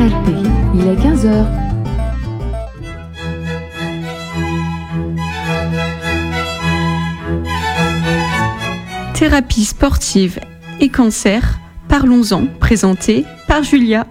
RLP, il est 15h. Thérapie sportive et cancer, parlons-en, présenté par Julia.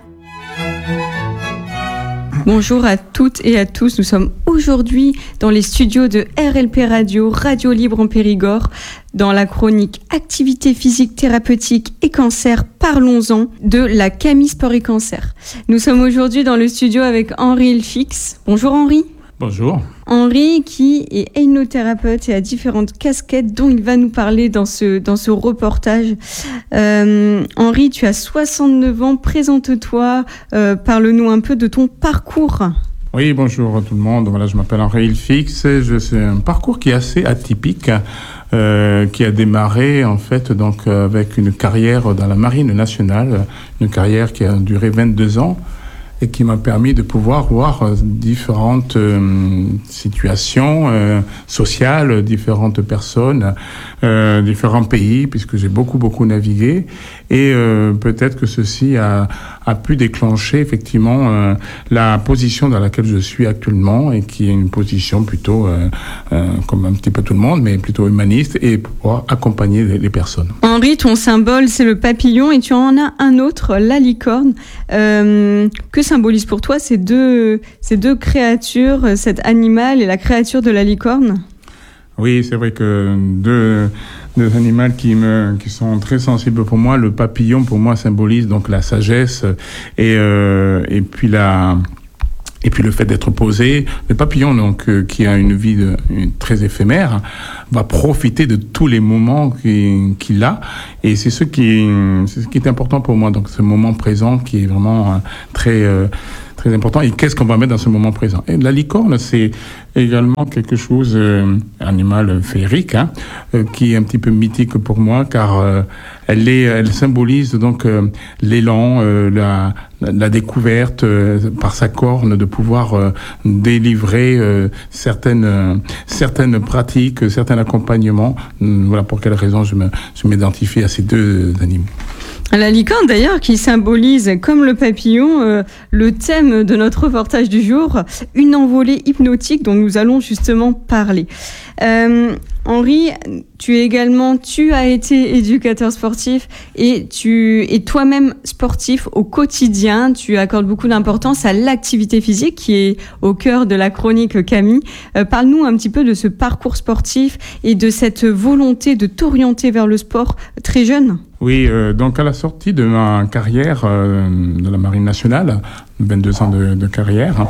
Bonjour à toutes et à tous, nous sommes aujourd'hui dans les studios de RLP Radio, Radio Libre en Périgord, dans la chronique Activité physique thérapeutique et cancer, parlons-en de la CAMI Sport et Cancer. Nous sommes aujourd'hui dans le studio avec Henri Ilfix. Bonjour Henri. Bonjour. Henri qui est hypnothérapeute et a différentes casquettes dont il va nous parler dans ce reportage. Henri, tu as 69 ans, présente-toi, parle-nous un peu de ton parcours. Oui, bonjour à tout le monde. Voilà, je m'appelle Henri Ilfix. C'est un parcours qui est assez atypique, qui a démarré en fait donc avec une carrière dans la Marine nationale, une carrière qui a duré 22 ans. Et qui m'a permis de pouvoir voir différentes situations sociales, différentes personnes, différents pays, puisque j'ai beaucoup navigué. Et peut-être que ceci a pu déclencher effectivement la position dans laquelle je suis actuellement, et qui est une position plutôt, comme un petit peu tout le monde, mais plutôt humaniste, et pour pouvoir accompagner les personnes. Henri, ton symbole, c'est le papillon, et tu en as un autre, la licorne. Que symbolise pour toi ces deux créatures, cet animal et la créature de la licorne? Oui, c'est vrai que deux animaux qui sont très sensibles pour moi. Le papillon, pour moi, symbolise donc la sagesse et puis le fait d'être posé. Le papillon, donc, qui a une vie très éphémère, va profiter de tous les moments qu'il a. Et c'est ce qui est important pour moi. Donc, ce moment présent qui est vraiment très important. Et qu'est-ce qu'on va mettre dans ce moment présent? Et la licorne, c'est également quelque chose, animal féerique, qui est un petit peu mythique pour moi, car elle symbolise donc l'élan, la découverte par sa corne de pouvoir délivrer certaines pratiques, certains accompagnements. Voilà pour quelle raison je m'identifie à ces deux animaux. La licorne d'ailleurs qui symbolise, comme le papillon, le thème de notre reportage du jour, une envolée hypnotique dont nous allons justement parler. Henri, tu as été éducateur sportif et tu es toi-même sportif au quotidien. Tu accordes beaucoup d'importance à l'activité physique qui est au cœur de la chronique CAMI. Parle-nous un petit peu de ce parcours sportif et de cette volonté de t'orienter vers le sport très jeune. Oui, donc à la sortie de ma carrière de la Marine nationale, 22 ans de carrière,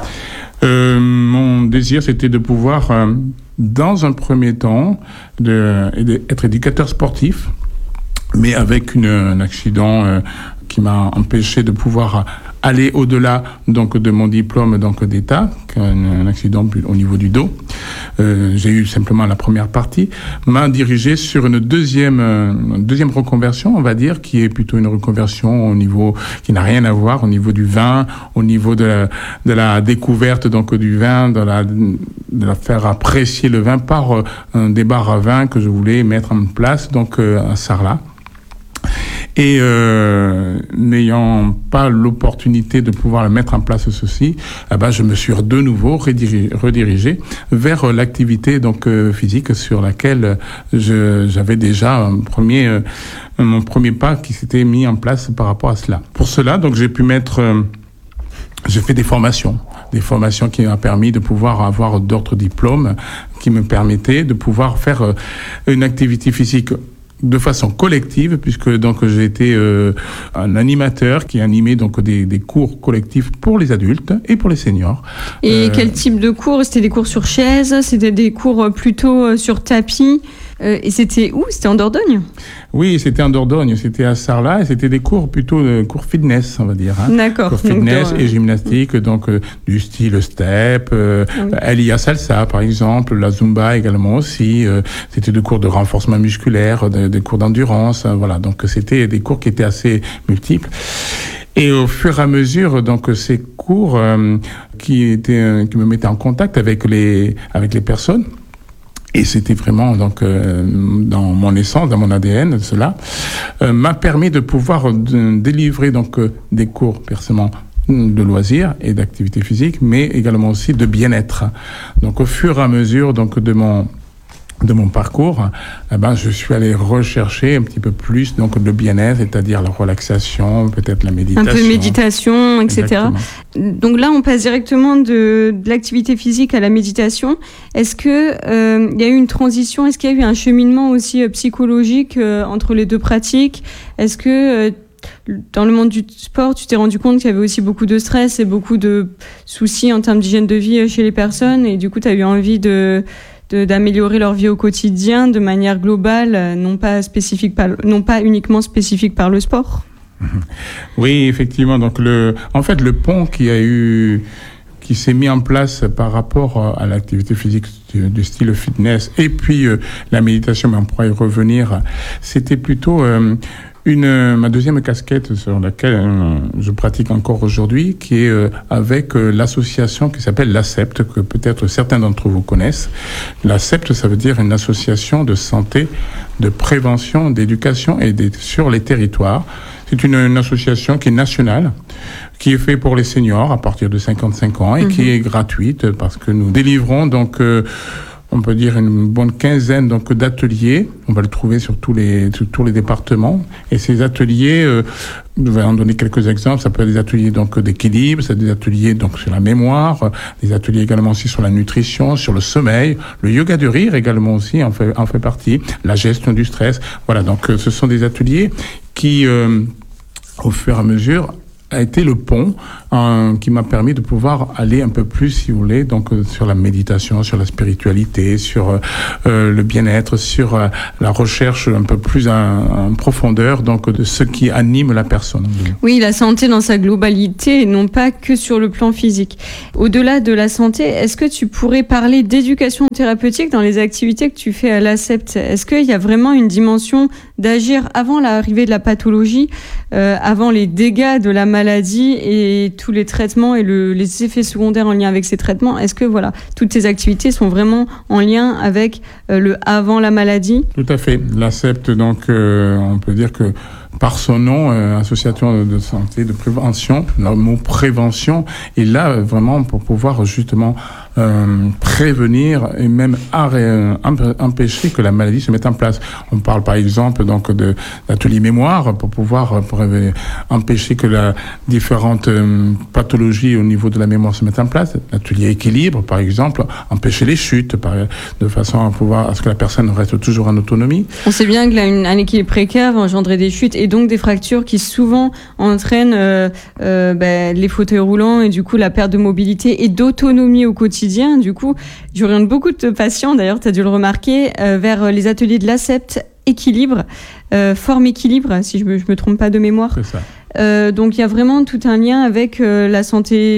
mon désir c'était de pouvoir, dans un premier temps, être éducateur sportif, mais avec un accident qui m'a empêché de pouvoir aller au-delà donc de mon diplôme donc d'État, un accident au niveau du dos. J'ai eu simplement la première partie, m'a dirigé sur une deuxième reconversion, on va dire, qui est plutôt une reconversion au niveau qui n'a rien à voir au niveau du vin, au niveau de la découverte donc du vin, de la faire apprécier le vin par des bars à vin que je voulais mettre en place donc à Sarlat. Et n'ayant pas l'opportunité de pouvoir mettre en place ceci, je me suis de nouveau redirigé vers l'activité donc physique sur laquelle j'avais déjà mon premier pas qui s'était mis en place par rapport à cela. Pour cela, donc j'ai fait des formations qui m'ont permis de pouvoir avoir d'autres diplômes qui me permettaient de pouvoir faire une activité physique de façon collective, puisque donc j'ai été un animateur qui animait donc des cours collectifs pour les adultes et pour les seniors. Et quel type de cours? C'était des cours sur chaise? C'était des cours plutôt sur tapis? Et c'était où? C'était en Dordogne? Oui, c'était en Dordogne, c'était à Sarlat, et c'était des cours plutôt cours fitness, on va dire. D'accord. Cours fitness et gymnastique, donc du style step, Elia Salsa par exemple, la Zumba également aussi. C'était des cours de renforcement musculaire, des cours d'endurance, voilà. Donc c'était des cours qui étaient assez multiples. Et au fur et à mesure, donc ces cours qui me mettaient en contact avec les personnes. Et c'était vraiment donc dans mon essence, dans mon ADN, cela m'a permis de pouvoir délivrer donc des cours personnellement de loisirs et d'activité physique, mais également aussi de bien-être. Donc au fur et à mesure donc de mon parcours, je suis allé rechercher un petit peu plus donc le bien-être, c'est-à-dire la relaxation, peut-être la méditation. Un peu de méditation, etc. Exactement. Donc là, on passe directement de l'activité physique à la méditation. Est-ce que il y a eu une transition? Est-ce qu'il y a eu un cheminement aussi psychologique entre les deux pratiques? Est-ce que dans le monde du sport, tu t'es rendu compte qu'il y avait aussi beaucoup de stress et beaucoup de soucis en termes d'hygiène de vie chez les personnes, et du coup, tu as eu envie d'améliorer leur vie au quotidien de manière globale, non pas uniquement spécifique par le sport? Oui, effectivement. Donc le pont qui s'est mis en place par rapport à l'activité physique du style fitness et puis la méditation, mais on pourra y revenir, c'était plutôt ma deuxième casquette sur laquelle je pratique encore aujourd'hui, qui est avec l'association qui s'appelle l'ACEPT, que peut-être certains d'entre vous connaissent. L'ACEPT, ça veut dire une association de santé, de prévention, d'éducation sur les territoires. C'est une association qui est nationale, qui est faite pour les seniors à partir de 55 ans et qui est gratuite parce que nous délivrons donc on peut dire une bonne quinzaine donc d'ateliers. On va le trouver sur tous les départements. Et ces ateliers, je vais en donner quelques exemples. Ça peut être des ateliers donc d'équilibre, c'est des ateliers donc sur la mémoire, des ateliers également aussi sur la nutrition, sur le sommeil, le yoga du rire également aussi en fait partie, la gestion du stress. Voilà, donc ce sont des ateliers qui, au fur et à mesure, a été le pont qui m'a permis de pouvoir aller un peu plus, si vous voulez, donc sur la méditation, sur la spiritualité, sur le bien-être, sur la recherche un peu plus en profondeur donc de ce qui anime la personne. Oui, la santé dans sa globalité et non pas que sur le plan physique. Au-delà de la santé, est-ce que tu pourrais parler d'éducation thérapeutique dans les activités que tu fais à l'ACEPT? Est-ce qu'il y a vraiment une dimension d'agir avant l'arrivée de la pathologie, avant les dégâts de la maladie et tous les traitements et les effets secondaires en lien avec ces traitements? Est-ce que toutes tes activités sont vraiment en lien avec le avant la maladie? Tout à fait. L'ACEPT, donc, on peut dire que par son nom, association de santé, de prévention, le mot prévention est là vraiment pour pouvoir justement prévenir et même empêcher que la maladie se mette en place. On parle par exemple donc d'ateliers mémoire pour pouvoir empêcher que la différentes pathologies au niveau de la mémoire se mettent en place. L'atelier équilibre par exemple, empêcher les chutes de façon à ce que la personne reste toujours en autonomie. On sait bien que un équilibre précaire va engendrer des chutes et donc des fractures qui souvent entraînent les fauteuils roulants et du coup la perte de mobilité et d'autonomie au quotidien. Du coup, j'oriente beaucoup de patients, d'ailleurs tu as dû le remarquer, vers les ateliers de l'ACEPT équilibre, forme équilibre, si je me trompe pas de mémoire. C'est ça. Donc il y a vraiment tout un lien avec la santé,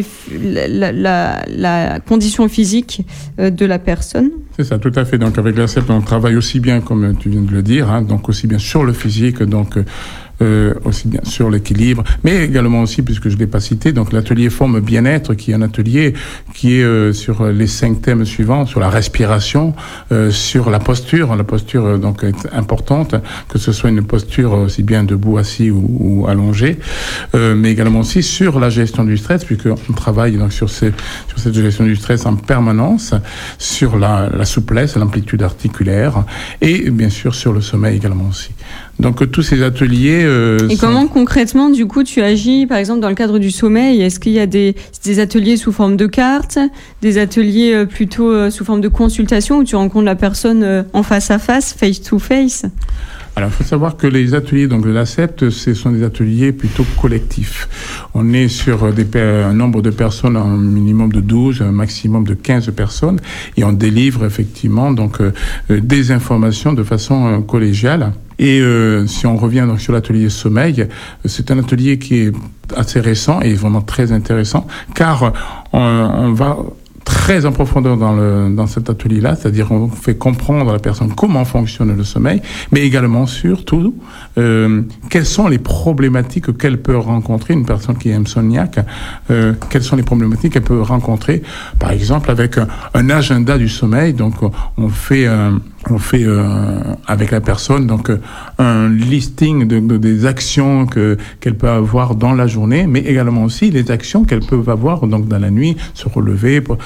la condition physique de la personne. C'est ça, tout à fait. Donc avec l'ACEPT, on travaille aussi bien, comme tu viens de le dire, donc aussi bien sur le physique, donc aussi bien sur l'équilibre, mais également aussi, puisque je ne l'ai pas cité, donc l'atelier forme bien-être, qui est un atelier qui est sur les 5 thèmes suivants, sur la respiration, sur la posture donc est importante, que ce soit une posture aussi bien debout, assis ou allongé, mais également aussi sur la gestion du stress, puisqu'on travaille donc sur cette gestion du stress en permanence, sur la souplesse, l'amplitude articulaire, et bien sûr sur le sommeil également aussi. Donc tous ces ateliers... Et comment concrètement, du coup, tu agis, par exemple, dans le cadre du sommeil? Est-ce qu'il y a des ateliers sous forme de cartes, des ateliers plutôt sous forme de consultation, où tu rencontres la personne en face à face, face to face? Alors, il faut savoir que les ateliers donc de l'ACEPT, ce sont des ateliers plutôt collectifs. On est sur un nombre de personnes, un minimum de 12, un maximum de 15 personnes, et on délivre effectivement donc des informations de façon collégiale. Et si on revient donc sur l'atelier sommeil, c'est un atelier qui est assez récent et vraiment très intéressant, car on va très en profondeur dans cet atelier-là, c'est-à-dire on fait comprendre à la personne comment fonctionne le sommeil, mais également surtout quelles sont les problématiques qu'elle peut rencontrer, une personne qui est insomniaque, quelles sont les problématiques qu'elle peut rencontrer, par exemple avec un agenda du sommeil. Donc on fait on fait avec la personne donc un listing des actions qu'elle peut avoir dans la journée, mais également aussi les actions qu'elle peut avoir donc dans la nuit, se relever pour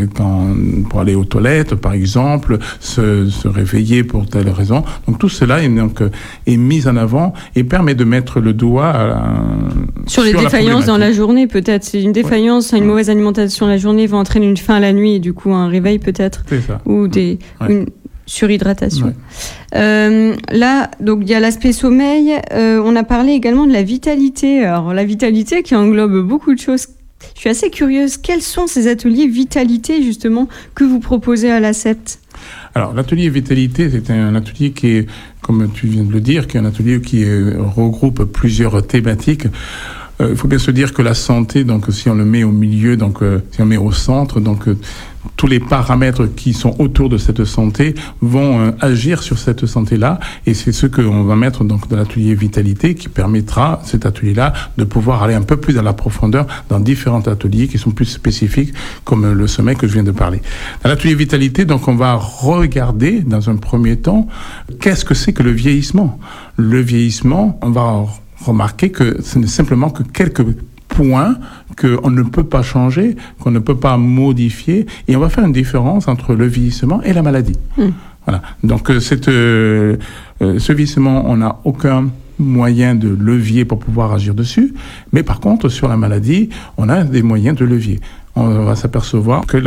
aller aux toilettes par exemple, se réveiller pour telle raison. Donc tout cela est mis en avant et permet de mettre le doigt sur les défaillances dans la journée peut-être. C'est une défaillance, une mauvaise alimentation la journée va entraîner une faim la nuit et du coup un réveil peut-être. C'est ça. Ou une surhydratation. Ouais. Là, donc il y a l'aspect sommeil. On a parlé également de la vitalité. Alors la vitalité qui englobe beaucoup de choses. Je suis assez curieuse. Quels sont ces ateliers vitalité justement que vous proposez à l'ASEPT ? Alors l'atelier vitalité, c'est un atelier qui est, comme tu viens de le dire, qui est un atelier qui regroupe plusieurs thématiques. Il faut bien se dire que la santé, donc si on le met au milieu, donc si on met au centre, donc tous les paramètres qui sont autour de cette santé vont agir sur cette santé-là, et c'est ce qu'on va mettre donc dans l'atelier vitalité qui permettra cet atelier-là de pouvoir aller un peu plus dans la profondeur dans différents ateliers qui sont plus spécifiques, comme le sommeil que je viens de parler. Dans l'atelier vitalité, donc on va regarder dans un premier temps qu'est-ce que c'est que le vieillissement. Le vieillissement, on va remarquez que ce n'est simplement que quelques points qu'on ne peut pas changer, qu'on ne peut pas modifier, et on va faire une différence entre le vieillissement et la maladie. Voilà. Donc ce vieillissement, on n'a aucun moyen de levier pour pouvoir agir dessus, mais par contre sur la maladie, on a des moyens de levier. On va s'apercevoir que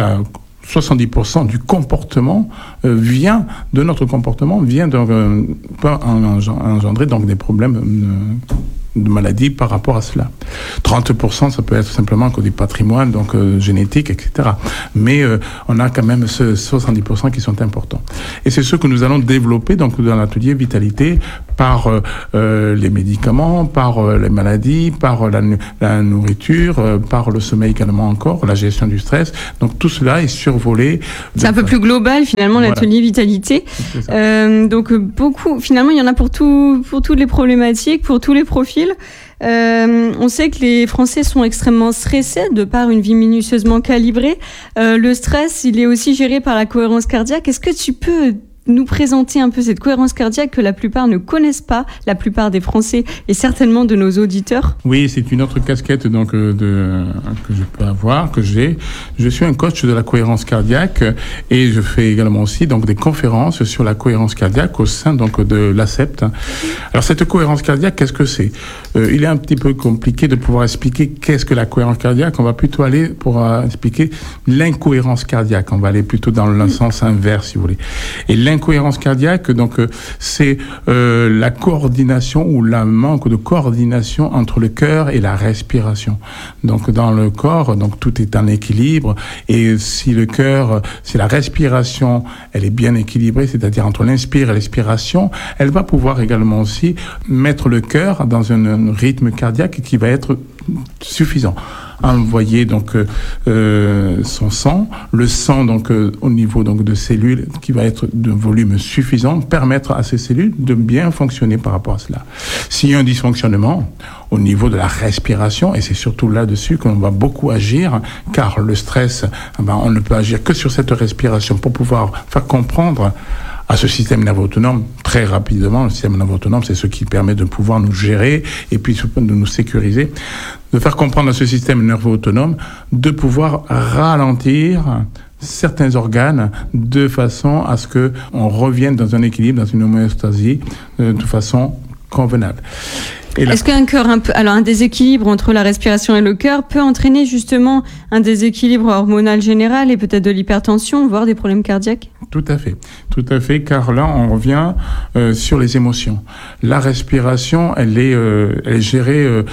70% du comportement vient de notre comportement, peut engendrer donc des problèmes de maladie par rapport à cela. 30%, ça peut être simplement que du patrimoine, donc génétique, etc. Mais on a quand même ce 70% qui sont importants. Et c'est ce que nous allons développer donc dans l'atelier vitalité par les médicaments, par les maladies, par la nourriture, par le sommeil également encore, la gestion du stress. Donc tout cela est survolé. C'est un peu plus global finalement, voilà. L'atelier vitalité. Donc beaucoup, finalement il y en a pour toutes les problématiques, pour tous les profils. On sait que les Français sont extrêmement stressés de par une vie minutieusement calibrée. Le stress, il est aussi géré par la cohérence cardiaque. Est-ce que tu peux nous présenter un peu cette cohérence cardiaque que la plupart ne connaissent pas, la plupart des Français et certainement de nos auditeurs? Oui, c'est une autre casquette donc que je peux avoir, que j'ai. Je suis un coach de la cohérence cardiaque et je fais également aussi donc des conférences sur la cohérence cardiaque au sein donc de l'ASEPT. Alors cette cohérence cardiaque, qu'est-ce que c'est? Il est un petit peu compliqué de pouvoir expliquer qu'est-ce que la cohérence cardiaque. On va plutôt aller pour expliquer l'incohérence cardiaque. On va aller plutôt dans le sens inverse, si vous voulez. Et l'incohérence cardiaque, donc, c'est la coordination ou la manque de coordination entre le cœur et la respiration. Donc, dans le corps, donc tout est en équilibre. Et si le cœur, si la respiration, elle est bien équilibrée, c'est-à-dire entre l'inspire et l'expiration, elle va pouvoir également aussi mettre le cœur dans un rythme cardiaque qui va être suffisant. Envoyer donc son sang, le sang donc au niveau donc de cellules qui va être de volume suffisant, permettre à ces cellules de bien fonctionner par rapport à cela. S'il y a un dysfonctionnement au niveau de la respiration, et c'est surtout là-dessus qu'on va beaucoup agir, car le stress, on ne peut agir que sur cette respiration pour pouvoir faire comprendre à ce système nerveux autonome, très rapidement, le système nerveux autonome, c'est ce qui permet de pouvoir nous gérer et puis de nous sécuriser, de faire comprendre à ce système nerveux autonome de pouvoir ralentir certains organes de façon à ce que on revienne dans un équilibre, dans une homéostasie de façon convenable. Est-ce qu'un déséquilibre entre la respiration et le cœur peut entraîner justement un déséquilibre hormonal général et peut-être de l'hypertension, voire des problèmes cardiaques? Tout à fait, car là on revient sur les émotions. La respiration, elle est gérée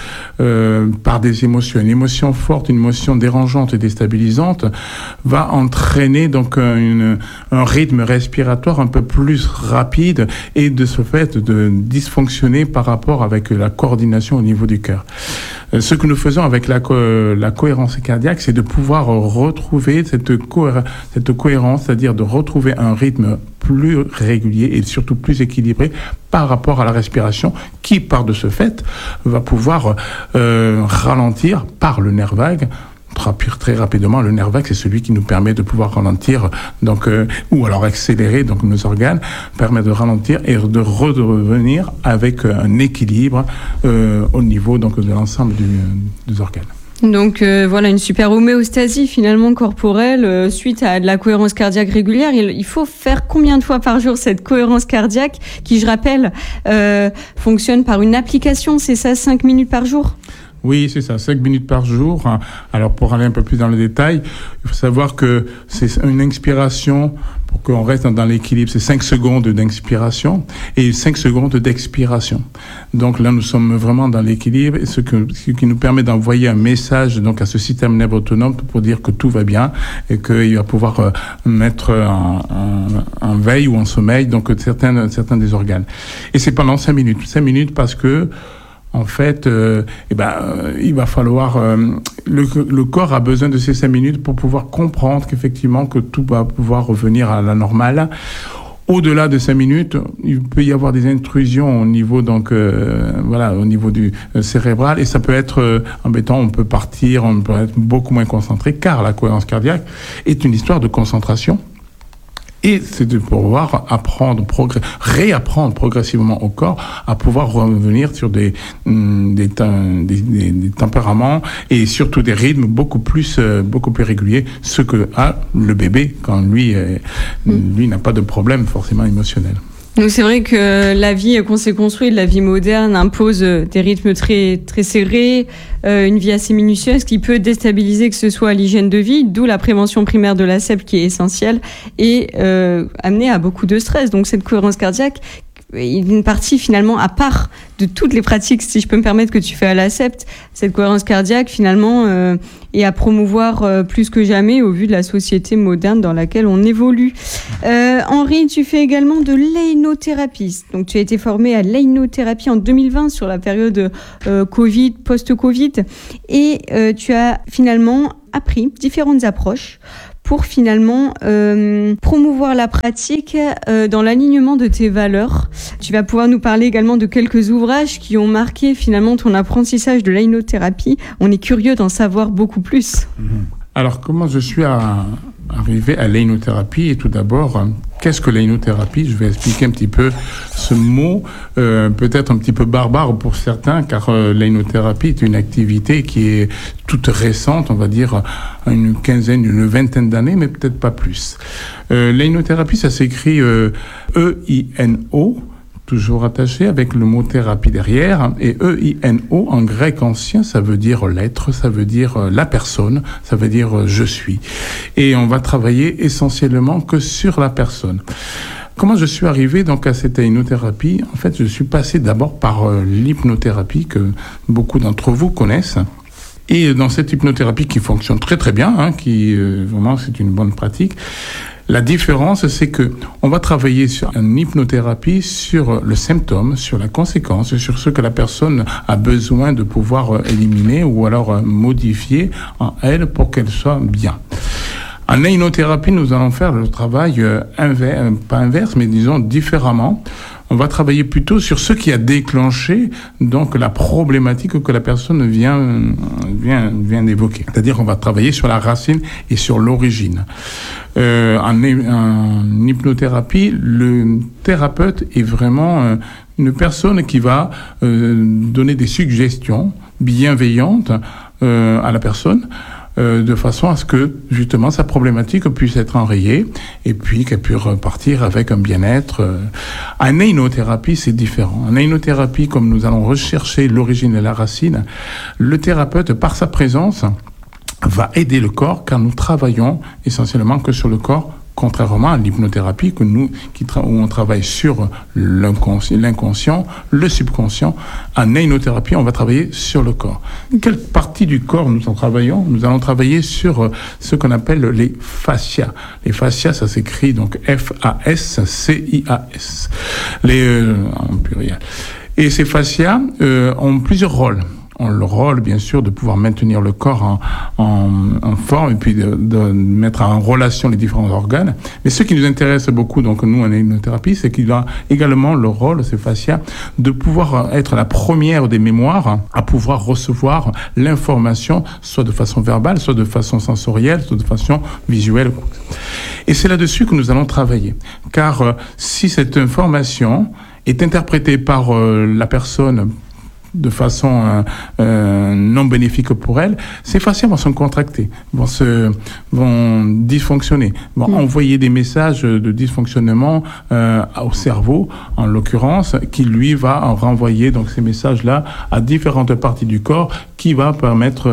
par des émotions. Une émotion forte, une émotion dérangeante et déstabilisante va entraîner donc un rythme respiratoire un peu plus rapide et de ce fait de dysfonctionner par rapport avec la coordination au niveau du cœur. Ce que nous faisons avec la cohérence cardiaque, c'est de pouvoir retrouver cette cohérence, c'est-à-dire de retrouver un rythme plus régulier et surtout plus équilibré par rapport à la respiration qui, par de ce fait, va pouvoir ralentir par le nerf vague très rapidement. Le nerf vague, c'est celui qui nous permet de pouvoir ralentir, donc ou alors accélérer donc nos organes, permet de ralentir et de revenir avec un équilibre au niveau donc de l'ensemble des organes. Donc voilà, une super homéostasie finalement corporelle suite à de la cohérence cardiaque régulière. Il faut faire combien de fois par jour cette cohérence cardiaque qui, je rappelle, fonctionne par une application, c'est ça, 5 minutes par jour ? Oui, c'est ça, 5 minutes par jour. Alors, pour aller un peu plus dans le détail, il faut savoir que c'est une inspiration, pour qu'on reste dans l'équilibre, c'est 5 secondes d'inspiration et 5 secondes d'expiration. Donc là, nous sommes vraiment dans l'équilibre, et ce qui nous permet d'envoyer un message donc à ce système nerveux autonome pour dire que tout va bien et qu'il va pouvoir mettre en veille ou en sommeil donc certains des organes. Et c'est pendant 5 minutes. 5 minutes parce que en fait, il va falloir... le corps a besoin de ces 5 minutes pour pouvoir comprendre qu'effectivement, que tout va pouvoir revenir à la normale. Au-delà de 5 minutes, il peut y avoir des intrusions au niveau au niveau du cérébral, et ça peut être embêtant. On peut être beaucoup moins concentré, car la cohérence cardiaque est une histoire de concentration. Et c'est de pouvoir réapprendre progressivement au corps à pouvoir revenir sur des tempéraments et surtout des rythmes beaucoup plus réguliers, ce que a le bébé quand lui n'a pas de problème forcément émotionnel. Donc c'est vrai que la vie qu'on s'est construite, la vie moderne, impose des rythmes très très serrés, une vie assez minutieuse qui peut déstabiliser que ce soit l'hygiène de vie, d'où la prévention primaire de l'ACEP qui est essentielle et amener à beaucoup de stress. Donc cette cohérence cardiaque est une partie finalement à part de toutes les pratiques, si je peux me permettre, que tu fais à l'ACEP. Cette cohérence cardiaque finalement est à promouvoir plus que jamais au vu de la société moderne dans laquelle on évolue. Henri, tu fais également de l'ainothérapie. Donc tu as été formé à l'ainothérapie en 2020 sur la période Covid, post-Covid, et tu as finalement appris différentes approches pour finalement promouvoir la pratique dans l'alignement de tes valeurs. Tu vas pouvoir nous parler également de quelques ouvrages qui ont marqué finalement ton apprentissage de l'ainothérapie. On est curieux d'en savoir beaucoup plus. Alors, comment je suis arrivé à l'ainothérapie? Et tout d'abord, qu'est-ce que l'ainothérapie? Je vais expliquer un petit peu ce mot, peut-être un petit peu barbare pour certains, car l'ainothérapie est une activité qui est toute récente, on va dire une vingtaine d'années, mais peut-être pas plus. L'ainothérapie, ça s'écrit E-I-N-O, toujours attaché avec le mot thérapie derrière, et E-I-N-O en grec ancien, ça veut dire l'être, ça veut dire la personne, ça veut dire je suis. Et on va travailler essentiellement que sur la personne. Comment je suis arrivé donc à cette hypnothérapie? En fait, je suis passé d'abord par l'hypnothérapie que beaucoup d'entre vous connaissent. Et dans cette hypnothérapie qui fonctionne très très bien, vraiment c'est une bonne pratique. La différence, c'est que on va travailler sur une hypnothérapie sur le symptôme, sur la conséquence, sur ce que la personne a besoin de pouvoir éliminer ou alors modifier en elle pour qu'elle soit bien. En hypnothérapie, nous allons faire le travail pas inverse, mais disons différemment. On va travailler plutôt sur ce qui a déclenché donc la problématique que la personne vient d'évoquer. C'est-à-dire qu'on va travailler sur la racine et sur l'origine. En hypnothérapie, le thérapeute est vraiment une personne qui va donner des suggestions bienveillantes à la personne, de façon à ce que, justement, sa problématique puisse être enrayée et puis qu'elle puisse repartir avec un bien-être. En hypnothérapie, c'est différent. En hypnothérapie, comme nous allons rechercher l'origine et la racine, le thérapeute, par sa présence, va aider le corps, car nous travaillons essentiellement que sur le corps, contrairement à l'hypnothérapie où on travaille sur l'inconscient, le subconscient. En hypnothérapie, on va travailler sur le corps. Quelle partie du corps nous en travaillons? Nous allons travailler sur ce qu'on appelle les fascias. Les fascias, ça s'écrit donc F-A-S-C-I-A-S. En pluriel. Et ces fascias ont plusieurs rôles. ont le rôle, bien sûr, de pouvoir maintenir le corps en forme et puis de mettre en relation les différents organes. Mais ce qui nous intéresse beaucoup, donc nous, en hypnothérapie, c'est qu'il a également le rôle, ces fascias, de pouvoir être la première des mémoires à pouvoir recevoir l'information, soit de façon verbale, soit de façon sensorielle, soit de façon visuelle. Et c'est là-dessus que nous allons travailler. Car si cette information est interprétée par la personne de façon non bénéfique pour elle, ces fascias vont se contracter, vont dysfonctionner, vont envoyer des messages de dysfonctionnement au cerveau, en l'occurrence, qui lui va renvoyer donc ces messages-là à différentes parties du corps, qui va mettre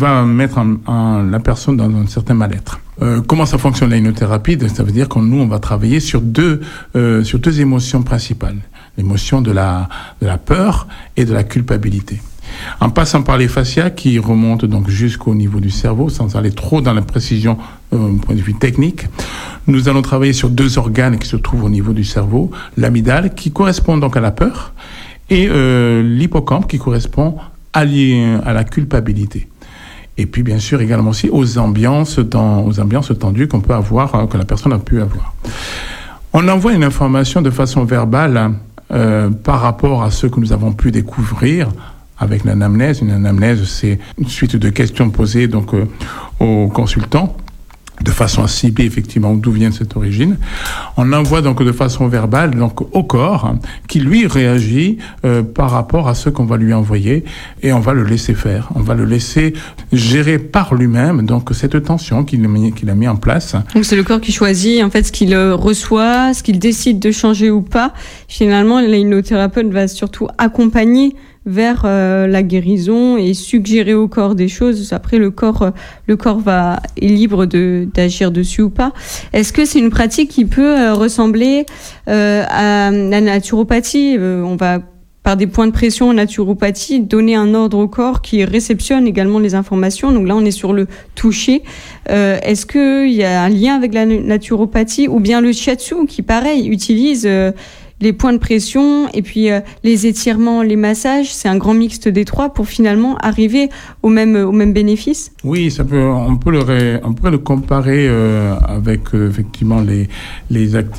la personne dans un certain mal-être. Comment ça fonctionne la hypnothérapie? Ça veut dire que nous, on va travailler sur deux émotions principales. L'émotion de la peur et de la culpabilité. En passant par les fascias qui remontent donc jusqu'au niveau du cerveau, sans aller trop dans la précision au point de vue technique, nous allons travailler sur deux organes qui se trouvent au niveau du cerveau, l'amygdale qui correspond donc à la peur et l'hippocampe qui correspond à la culpabilité. Et puis bien sûr également aussi aux ambiances tendues qu'on peut avoir, que la personne a pu avoir. On envoie une information de façon verbale par rapport à ce que nous avons pu découvrir avec l'anamnèse. Une anamnèse, c'est une suite de questions posées donc aux consultants de façon à cibler effectivement d'où vient cette origine. On envoie donc de façon verbale donc au corps qui lui réagit par rapport à ce qu'on va lui envoyer et on va le laisser faire. On va le laisser gérer par lui-même donc cette tension qu'il a mis en place. Donc c'est le corps qui choisit en fait ce qu'il reçoit, ce qu'il décide de changer ou pas. Finalement, l'hypnothérapeute va surtout accompagner vers la guérison et suggérer au corps des choses. Après, le corps est libre d'agir dessus ou pas. Est-ce que c'est une pratique qui peut ressembler à la naturopathie? On va, par des points de pression en naturopathie, donner un ordre au corps qui réceptionne également les informations. Donc là, on est sur le toucher. Est-ce qu'il y a un lien avec la naturopathie ou bien le shiatsu qui, pareil, utilise les points de pression et puis les étirements, les massages, c'est un grand mixte des trois pour finalement arriver au même bénéfice? Oui, on pourrait le comparer avec effectivement les activités